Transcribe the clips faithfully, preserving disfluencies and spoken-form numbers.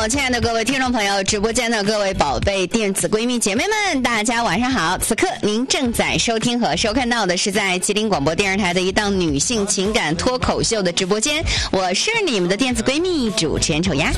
好，亲爱的各位听众朋友，直播间的各位宝贝电子闺蜜姐妹们，大家晚上好！此刻您正在收听和收看到的是在吉林广播电视台的一档女性情感脱口秀的直播间，我是你们的电子闺蜜主持人丑丫。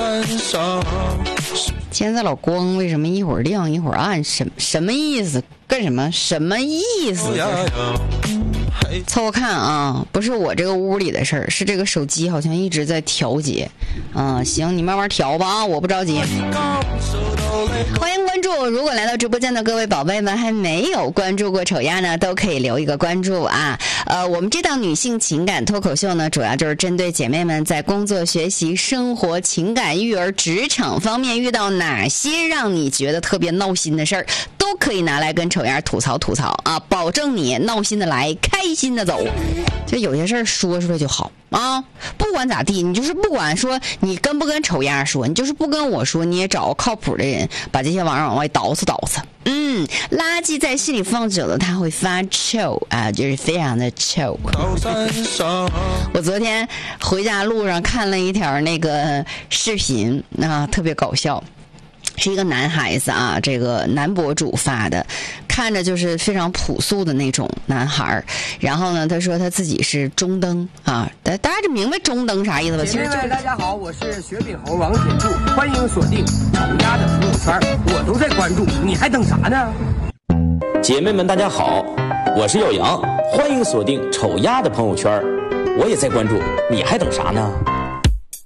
现在老光为什么一会儿亮一会儿暗？什什么意思？干什么？什么意思？凑合看啊，不是我这个屋里的事儿，是这个手机好像一直在调节。嗯，行，你慢慢调吧啊，我不着急。欢迎关注，如果来到直播间的各位宝贝们还没有关注过丑丫呢，都可以留一个关注啊。呃，我们这档女性情感脱口秀呢，主要就是针对姐妹们在工作、学习、生活、情感、育儿、职场方面遇到哪些让你觉得特别闹心的事儿，都可以拿来跟丑丫吐槽吐槽啊，保证你闹心的来，开心的走。就有些事儿说出来就好啊，不管咋地，你就是不管说你跟不跟丑丫说，你就是不跟我说，你也找个靠谱的人把这些玩意儿往外倒饬倒饬。嗯，垃圾在心里放久了，它会发臭啊，就是非常的臭。我昨天回家路上看了一条那个视频啊，特别搞笑。是一个男孩子啊，这个男博主发的，看着就是非常朴素的那种男孩。然后呢，他说他自己是中登啊，大大家就明白中登啥意思吧？ 姐妹们，大家好，我是雪饼猴王铁柱，欢迎锁定丑丫的朋友圈，我都在关注，你还等啥呢？ 姐妹们，大家好，我是耀阳，欢迎锁定丑丫的朋友圈，我也在关注，你还等啥呢？